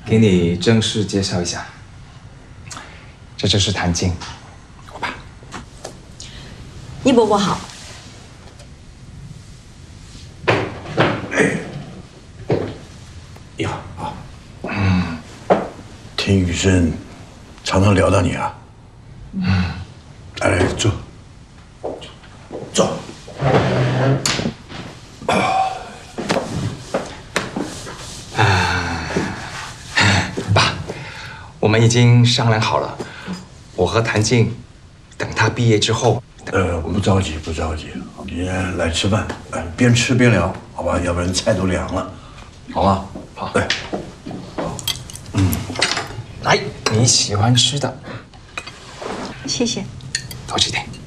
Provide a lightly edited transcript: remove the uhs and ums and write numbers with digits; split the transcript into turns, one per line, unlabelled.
给你正式介绍一下，这就是谭静，我爸。
易伯伯好。
你好啊。听雨生常常聊到你啊。来，坐。坐。
爸，我们已经商量好了，我和谭静等他毕业之后。
不着急，不着急，你来吃饭，边吃边聊，好吧？要不然菜都凉了，好吧？好，来，
来你喜欢吃的，
谢谢。
多吃点。